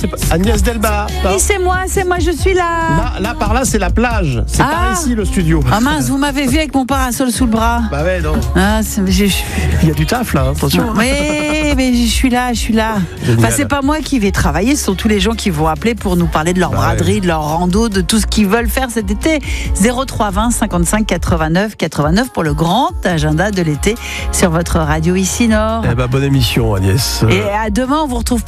Agnès Delbar. Oui, c'est moi, je suis là. Là, par là, c'est la plage. C'est par ici, le studio. Ah mince, vous m'avez vu avec mon parasol sous le bras. Bah ouais, non. Il y a du taf, là, attention. Mais je suis là. Enfin, c'est pas moi qui vais travailler, ce sont tous les gens qui vont appeler pour nous parler de leur braderie, de leur rando, de tout ce qu'ils veulent faire cet été. 03 20 55 89 89 pour le grand agenda de l'été sur votre radio ici Nord. Bonne émission, Agnès. Et à demain, on vous retrouve